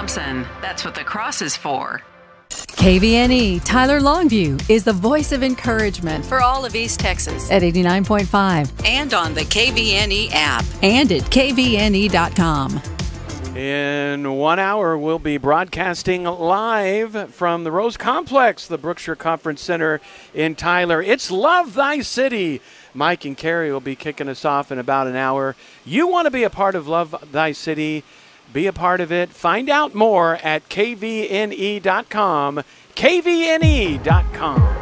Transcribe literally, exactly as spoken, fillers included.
Thompson. That's what the cross is for. K V N E Tyler Longview is the voice of encouragement for all of East Texas at eighty-nine point five and on the K V N E app and at K V N E dot com. In one hour, we'll be broadcasting live from the Rose Complex, the Brookshire Conference Center in Tyler. It's Love Thy City. Mike and Carrie will be kicking us off in about an hour. You want to be a part of Love Thy City? Be a part of it. Find out more at K V N E dot com. K V N E dot com.